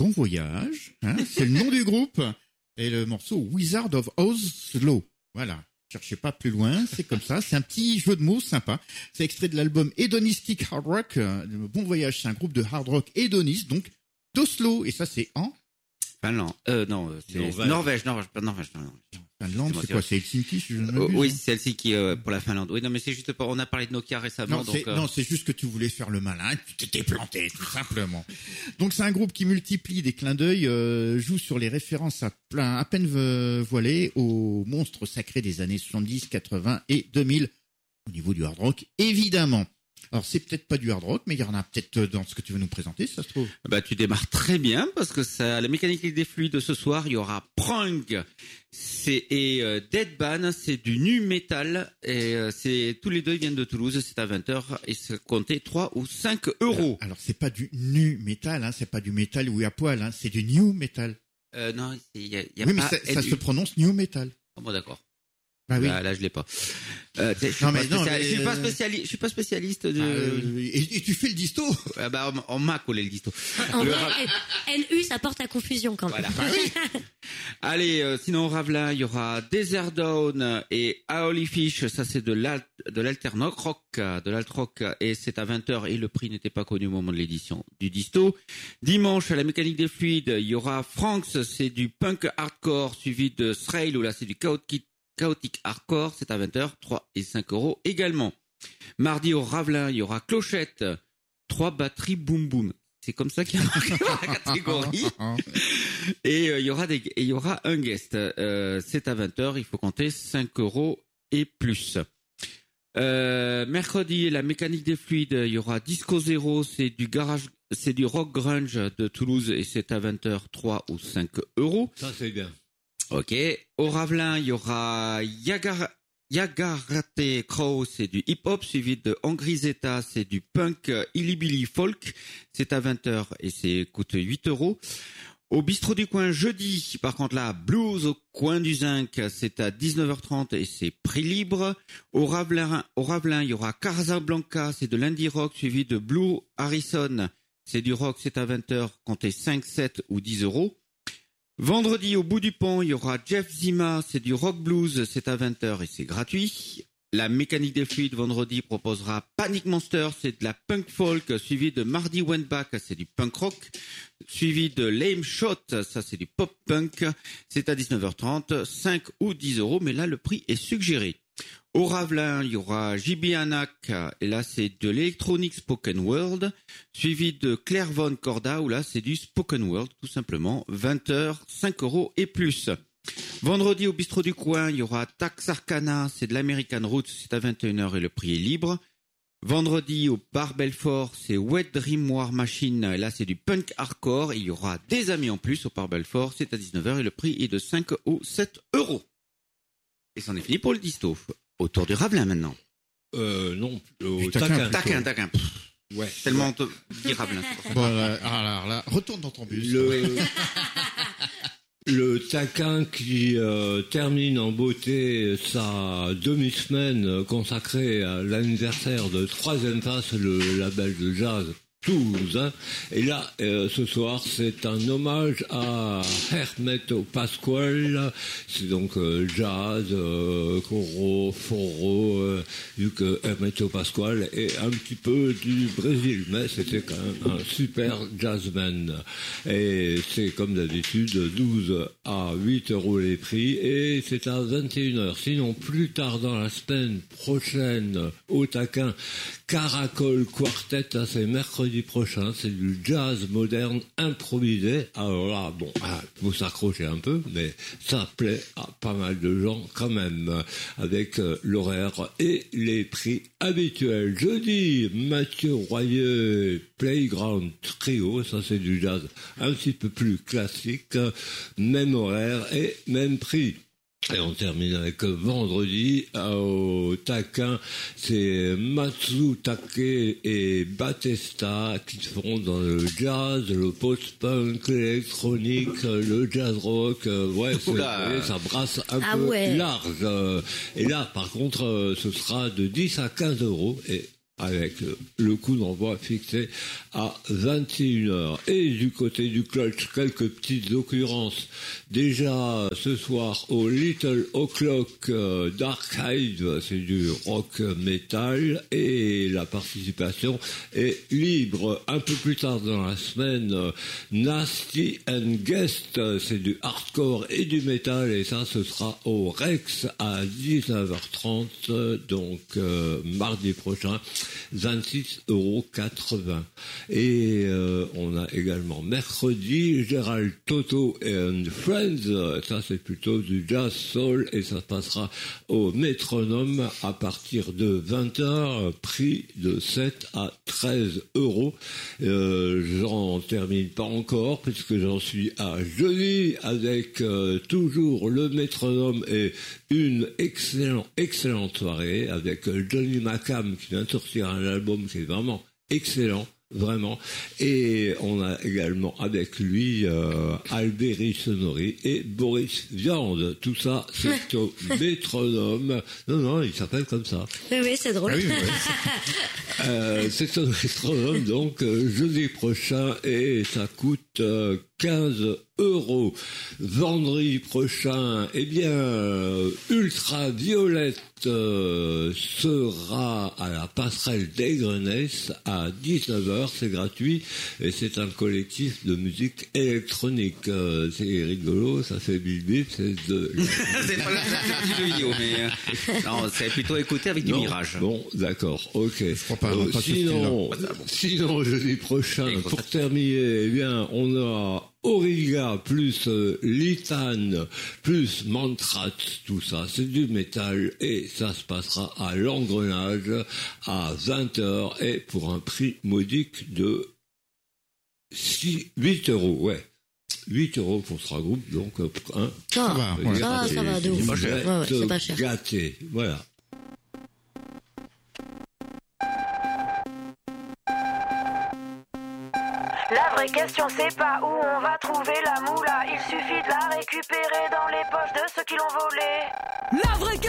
Bon Voyage, hein, c'est le nom du groupe, et le morceau Wizard of Oslo. Voilà. Cherchez pas plus loin, c'est comme ça, c'est un petit jeu de mots sympa. C'est extrait de l'album Hedonistic Hard Rock. Bon Voyage, c'est un groupe de hard rock hédoniste, donc d'Oslo, et ça c'est en Finlande. Non, c'est Norvège. Finlande, c'est quoi? C'est Helsinki, si je ne m'abuse. Oui, c'est Helsinki pour la Finlande. Oui, non, mais c'est juste pas. On a parlé de Nokia récemment, Non, c'est juste que tu voulais faire le malin, tu t'étais planté, tout simplement. Donc c'est un groupe qui multiplie des clins d'œil, joue sur les références à peine voilées aux monstres sacrés des années 70, 80 et 2000 au niveau du hard rock, évidemment. Alors c'est peut-être pas du hard rock, mais il y en a peut-être dans ce que tu veux nous présenter, si ça se trouve. Bah tu démarres très bien parce que ça, la mécanique des fluides ce soir, il y aura Prong, Deadban, c'est du nu metal et c'est tous les deux ils viennent de Toulouse, c'est à 20h et ça comptait 3 ou 5 euros. Alors c'est pas du nu metal, hein, c'est pas du métal ou à poil, hein, c'est du new metal. Non, il y a oui, pas. Mais ça se prononce new metal. Oh, bon d'accord. Bah oui. Là je l'ai pas. Je suis pas spécialiste de. Et tu fais le disto. On m'a collé le disto. En vrai, LU, ça porte à confusion quand même. Voilà. Bah oui. Allez, sinon au Ravelin, il y aura Desert Dawn et Holy Fish, ça c'est de l'alternoc rock, de l'alt rock, et c'est à 20h et le prix n'était pas connu au moment de l'édition du disto. Dimanche, à la mécanique des fluides, il y aura Franks, c'est du punk hardcore, suivi de Thrail, où là c'est du chaotique hardcore, c'est à 20h, 3 et 5 euros également. Mardi au Ravelin, il y aura Clochette, 3 batteries boom boom. C'est comme ça qu'il y a marqué dans la catégorie. Et il y aura un guest. C'est à 20h, il faut compter 5 euros et plus. Mercredi, la mécanique des fluides, il y aura Disco Zero, c'est du rock grunge de Toulouse et c'est à 20h, 3 ou 5 euros. Ça c'est bien. Ok. Au Ravelin, il y aura Yagarate Crow, c'est du hip-hop, suivi de Angrisetta, c'est du punk hillbilly folk. C'est à 20h et coûte 8 euros. Au bistrot du coin, jeudi, par contre là, Blues au coin du Zinc, c'est à 19h30 et c'est prix libre. Au Ravelin, il y aura Casablanca, c'est de l'indie rock, suivi de Blue Harrison, c'est du rock, c'est à 20h, comptez 5, 7 ou 10 euros. Vendredi, au bout du pont, il y aura Jeff Zima, c'est du rock blues, c'est à 20h et c'est gratuit. La mécanique des fluides, vendredi, proposera Panic Monster, c'est de la punk folk, suivi de Mardi Went Back, c'est du punk rock, suivi de Lame Shot, ça c'est du pop punk, c'est à 19h30, 5 ou 10 euros, mais là le prix est suggéré. Au Ravelin, il y aura JB Anak, et là c'est de l'électronique spoken word, suivi de Claire Von Corda, où là c'est du spoken word, tout simplement, 20h, 5 euros et plus. Vendredi au bistrot du coin, il y aura Taxarkana, c'est de l'American Roots, c'est à 21h et le prix est libre. Vendredi au bar Belfort, c'est Wet Dream War Machine, et là c'est du punk hardcore, et il y aura des amis en plus au bar Belfort, c'est à 19h et le prix est de 5 ou 7 euros. Et c'en est fini pour le disto. Autour du Ravelin maintenant. Non, au Taquin. Ouais. Tellement dit Ravelin. Bon, alors là, retourne dans ton bus. Le Taquin qui termine en beauté sa demi-semaine consacrée à l'anniversaire de Troisième Face, le label de jazz toulousain. Et là, ce soir, c'est un hommage à Hermeto Pascual. C'est donc jazz, coro, foro, vu que Hermeto Pascual est un petit peu du Brésil, mais c'était quand même un super jazzman. Et c'est comme d'habitude 12 à 8 euros les prix, et c'est à 21h. Sinon, plus tard dans la semaine prochaine, au Taquin, Caracol Quartet, c'est mercredi prochain, c'est du jazz moderne improvisé. Alors là, bon, faut s'accrocher un peu, mais ça plaît à pas mal de gens quand même, avec l'horaire et les prix habituels. Jeudi, Mathieu Royer, Playground Trio, ça c'est du jazz un petit peu plus classique, même horaire et même prix. Et on termine avec vendredi au Taquin, c'est Matsutake et Batesta qui feront dans le jazz, le post-punk, l'électronique, le jazz rock, ça brasse un peu large. Et là, par contre, ce sera de 10 à 15 euros et avec le coup d'envoi fixé à 21h. Et du côté du clutch, quelques petites occurrences. Déjà ce soir au Little O'Clock Dark Hive, c'est du rock metal et la participation est libre. Un peu plus tard dans la semaine, Nasty and Guest, c'est du hardcore et du metal et ça ce sera au Rex à 19h30, donc mardi prochain. 26,80 €. Et on a également mercredi Gérald Toto and Friends, ça c'est plutôt du jazz soul et ça passera au Métronome à partir de 20h, prix de 7 à 13 €. J'en termine pas encore puisque j'en suis à jeudi avec toujours le Métronome et une excellente soirée avec Johnny Macam qui vient de sortir un album qui est vraiment excellent, vraiment. Et on a également avec lui Alberi Sonori et Boris Viande. Tout ça, c'est au Métronome. Non, il s'appelle comme ça. Oui, c'est drôle. Ah oui, ouais. C'est au Métronome, donc jeudi prochain, et ça coûte 15 €. Vendredi prochain, eh bien, Ultraviolette sera à la passerelle d'Aigrenès à 19h, c'est gratuit, et c'est un collectif de musique électronique. C'est rigolo, ça fait bip bip, c'est de... C'est pas la de Yo, mais non, c'est plutôt écouté avec du Mirage. Bon, d'accord, ok. Je crois pas, pas ce style-là. Sinon, jeudi prochain, pour terminer, eh bien, on a Auriga plus Litane plus Mantrat, tout ça, c'est du métal et ça se passera à l'Engrenage à 20h et pour un prix modique de 8 €, ouais. 8 € pour ce groupe, donc un. Ça va, ouais. Ça va, de ouf. Ouais, c'est pas cher. Gâté, voilà. La vraie question c'est pas où on va trouver la moula, il suffit de la récupérer dans les poches de ceux qui l'ont volée. La vraie